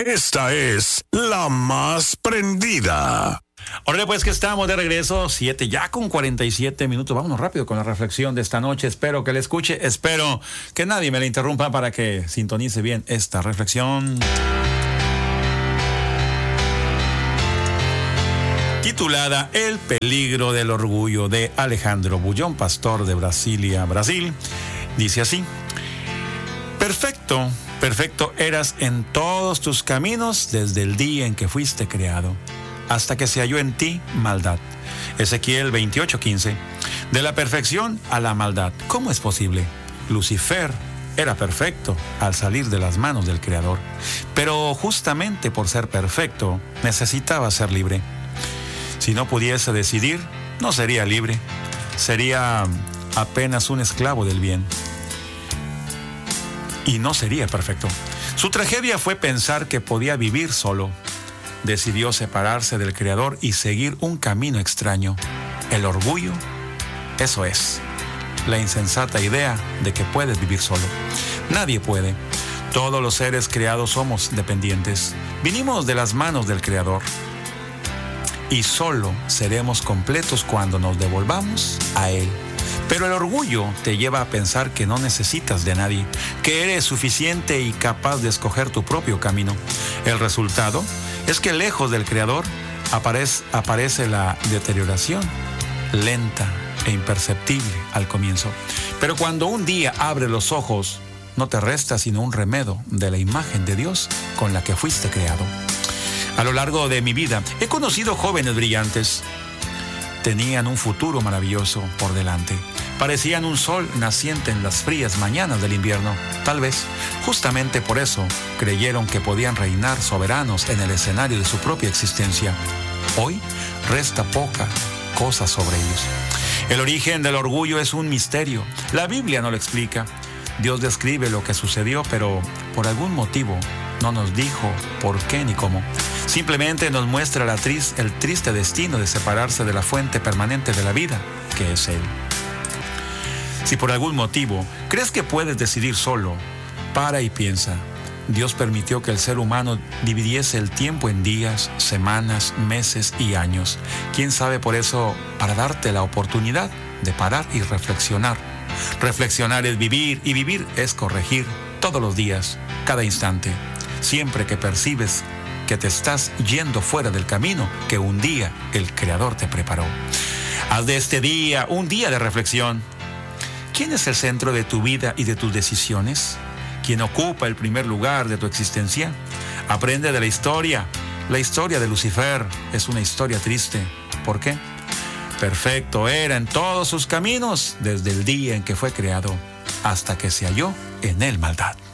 Esta es la más prendida. Órale, pues que estamos de regreso, 7 ya con 47 minutos. Vámonos rápido con la reflexión de esta noche. Espero que la escuche, espero que nadie me la interrumpa para que sintonice bien esta reflexión. Titulada El peligro del orgullo, de Alejandro Bullón, pastor de Brasilia, Brasil. Dice así: perfecto eras en todos tus caminos desde el día en que fuiste creado, hasta que se halló en ti maldad. Ezequiel 28:15. De la perfección a la maldad, ¿cómo es posible? Lucifer era perfecto al salir de las manos del Creador, pero justamente por ser perfecto necesitaba ser libre. Si no pudiese decidir, no sería libre, sería apenas un esclavo del bien y no sería perfecto. Su tragedia fue pensar que podía vivir solo. Decidió separarse del Creador y seguir un camino extraño. El orgullo, eso es, la insensata idea de que puedes vivir solo. Nadie puede. Todos los seres creados somos dependientes. Vinimos de las manos del Creador. Y solo seremos completos cuando nos devolvamos a Él. Pero el orgullo te lleva a pensar que no necesitas de nadie, que eres suficiente y capaz de escoger tu propio camino. El resultado es que lejos del Creador aparece la deterioración, lenta e imperceptible al comienzo. Pero cuando un día abres los ojos, no te resta sino un remedo de la imagen de Dios con la que fuiste creado. A lo largo de mi vida he conocido jóvenes brillantes. Tenían un futuro maravilloso por delante. Parecían un sol naciente en las frías mañanas del invierno. Tal vez, justamente por eso, creyeron que podían reinar soberanos en el escenario de su propia existencia. Hoy resta poca cosa sobre ellos. El origen del orgullo es un misterio. La Biblia no lo explica. Dios describe lo que sucedió, pero por algún motivo no nos dijo por qué ni cómo. Simplemente nos muestra el triste destino de separarse de la fuente permanente de la vida, que es Él. Si por algún motivo crees que puedes decidir solo, para y piensa. Dios permitió que el ser humano dividiese el tiempo en días, semanas, meses y años. ¿Quién sabe por eso? Para darte la oportunidad de parar y reflexionar. Reflexionar es vivir y vivir es corregir todos los días, cada instante. Siempre que percibes que te estás yendo fuera del camino que un día el Creador te preparó. Haz de este día un día de reflexión. ¿Quién es el centro de tu vida y de tus decisiones? ¿Quién ocupa el primer lugar de tu existencia? Aprende de la historia. La historia de Lucifer es una historia triste. ¿Por qué? Perfecto era en todos sus caminos desde el día en que fue creado, hasta que se halló en él maldad.